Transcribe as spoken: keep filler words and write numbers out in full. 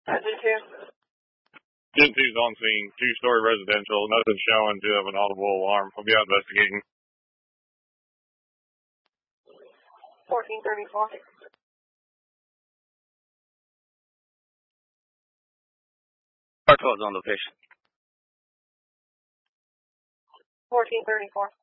Engine two. Gen two's on scene. Two-story residential. Nothing showing to have an audible alarm. We'll be out investigating. fourteen thirty-four. Car twelve's on location. fourteen thirty-four.